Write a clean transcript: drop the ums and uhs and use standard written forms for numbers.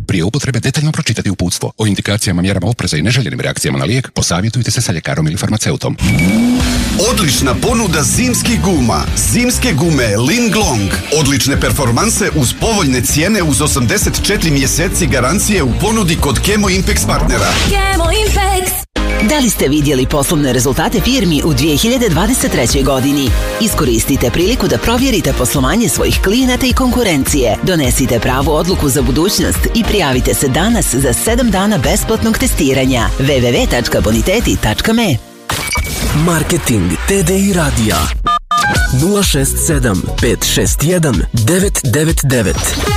Prije upotrebe detaljno pročitati uputstvo. O indikacijama, mjerama opreza i neželjenim reakcijama na lijek posavjetujte se sa ljekarom ili farmaceutom. Odlična ponuda zimskih guma. Zimske gume Linglong. Odlične performanse uz povoljne cijene uz 84 mjeseci garancije u ponudi kod Kemo Impex partnera. Kemo Impex. Da li ste vidjeli poslovne rezultate firmi u 2023. godini? Iskoristite priliku da provjerite poslovanje svojih klijenata i konkurencije. Donesite pravu odluku za budućnost i prijavite se danas za 7 dana besplatnog testiranja. www.boniteti.me. Marketing TDI radija 067 561 999.